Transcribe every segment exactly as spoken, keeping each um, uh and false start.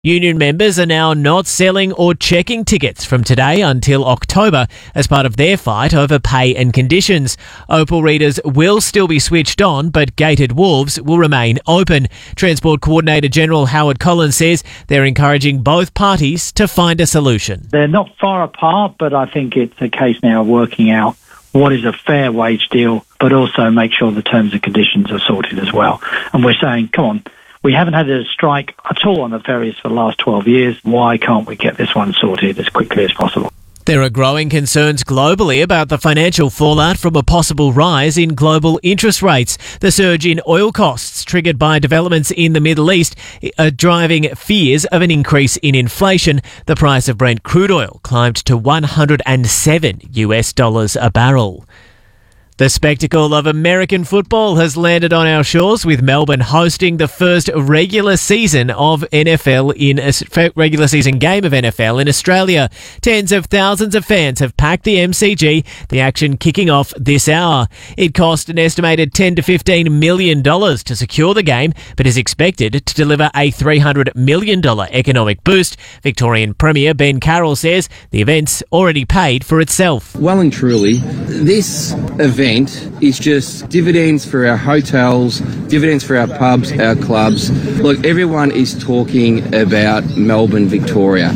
Union members are now not selling or checking tickets from today until October as part of their fight over pay and conditions. Opal readers will still be switched on, but gated wharves will remain open. Transport Coordinator General Howard Collins says they're encouraging both parties to find a solution. They're not far apart, but I think it's a case now of working out what is a fair wage deal, but also make sure the terms and conditions are sorted as well. And we're saying, come on, we haven't had a strike at all on the ferries for the last twelve years. Why can't we get this one sorted as quickly as possible? There are growing concerns globally about the financial fallout from a possible rise in global interest rates. The surge in oil costs triggered by developments in the Middle East are driving fears of an increase in inflation. The price of Brent crude oil climbed to one hundred seven US dollars a barrel. The spectacle of American football has landed on our shores, with Melbourne hosting the first regular season of N F L in a regular season game of N F L in Australia. Tens of thousands of fans have packed the M C G, the action kicking off this hour. It cost an estimated ten to fifteen million dollars to secure the game, but is expected to deliver a three hundred million dollars economic boost. Victorian Premier Ben Carroll says the event's already paid for itself. Well and truly, this event is just dividends for our hotels, dividends for our pubs, our clubs. Look, everyone is talking about Melbourne, Victoria.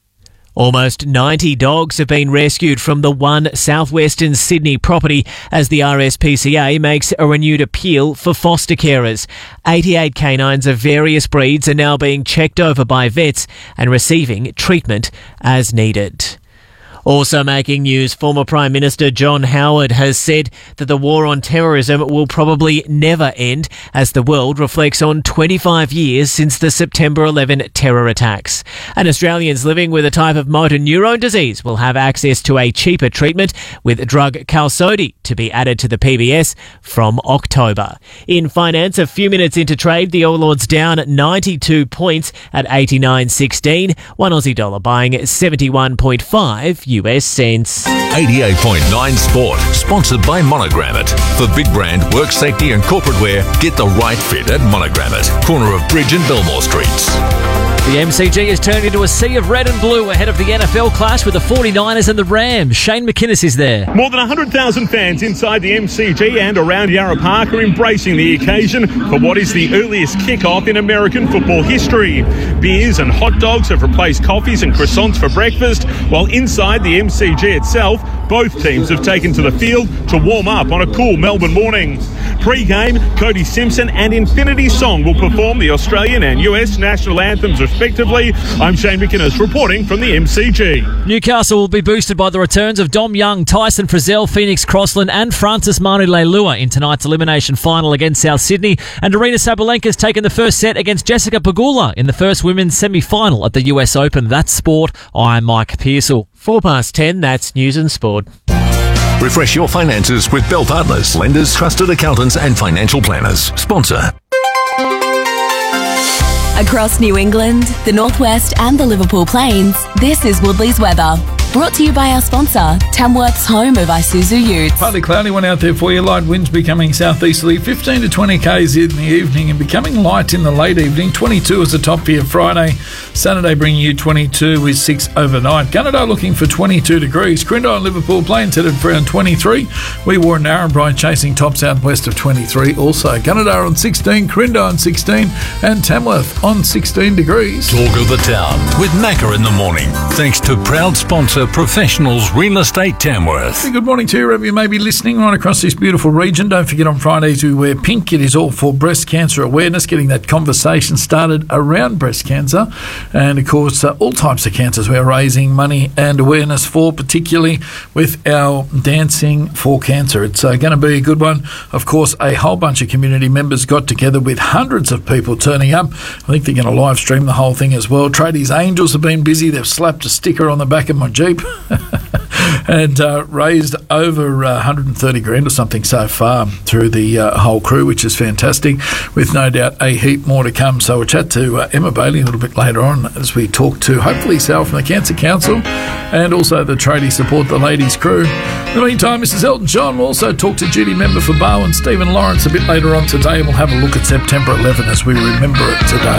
Almost ninety dogs have been rescued from the One Southwestern Sydney property as the R S P C A makes a renewed appeal for foster carers. eighty-eight canines of various breeds are now being checked over by vets and receiving treatment as needed. Also making news, former Prime Minister John Howard has said that the war on terrorism will probably never end as the world reflects on twenty-five years since the September eleventh terror attacks. And Australians living with a type of motor neurone disease will have access to a cheaper treatment, with drug Qalsody to be added to the P B S from October. In finance, a few minutes into trade, the All Ords down ninety-two points at eighty-nine sixteen. One Aussie dollar buying seventy-one point five U S cents. eighty-eight point nine Sport, sponsored by Monogrammet. For big brand, work safety and corporate wear, get the right fit at Monogrammet, corner of Bridge and Belmore Streets. The M C G has turned into a sea of red and blue ahead of the N F L clash with the forty-niners and the Rams. Shane McInnes is there. More than one hundred thousand fans inside the M C G and around Yarra Park are embracing the occasion for what is the earliest kick-off in American football history. Beers and hot dogs have replaced coffees and croissants for breakfast, while inside the M C G itself, both teams have taken to the field to warm up on a cool Melbourne morning. Pre-game, Cody Simpson and Infinity Song will perform the Australian and U S national anthems respectively. I'm Shane McInnes reporting from the M C G. Newcastle will be boosted by the returns of Dom Young, Tyson Frizzell, Phoenix Crossland and Francis Manu Leilua in tonight's elimination final against South Sydney. And Arina Sabalenka's taken the first set against Jessica Pegula in the first women's semi-final at the U S Open. That's sport. I'm Mike Pearsall. Four past ten, that's news and sport. Refresh your finances with Bell Partners, lenders, trusted accountants and financial planners. Sponsor. Across New England, the Northwest and the Liverpool Plains, this is Woodley's weather. Brought to you by our sponsor, Tamworth's home of Isuzu Utes. Partly cloudy one out there for you. Light winds becoming southeasterly, fifteen to twenty k's in the evening and becoming light in the late evening. twenty-two is the top for you Friday. Saturday bringing you twenty-two with six overnight. Gunnedah looking for twenty-two degrees. Crindle and Liverpool Plains headed for around twenty-three. We wore Narrabri chasing top southwest of twenty-three. Also, Gunnedah on sixteen, Crindle on sixteen and Tamworth on sixteen degrees. Talk of the town with Macca in the morning. Thanks to proud sponsor Professionals Real Estate Tamworth. Good morning to you, wherever you may be listening right across this beautiful region. Don't forget on Fridays we wear pink. It is all for breast cancer awareness, getting that conversation started around breast cancer. And of course, uh, all types of cancers we're raising money and awareness for, particularly with our Dancing for Cancer. It's uh, going to be a good one. Of course, a whole bunch of community members got together with hundreds of people turning up. I think they're going to live stream the whole thing as well. Tradies Angels have been busy. They've slapped a sticker on the back of my Jeep and uh, raised over uh, one hundred thirty grand or something so far through the uh, whole crew, which is fantastic, with no doubt a heap more to come. So we'll chat to uh, Emma Bailey a little bit later on as we talk to hopefully Sal from the Cancer Council and also the tradie support the ladies crew. In the meantime, Missus Elton John will also talk to duty member for Barwon, Stephen Lawrence, a bit later on today. We'll have a look at September eleventh as we remember it today.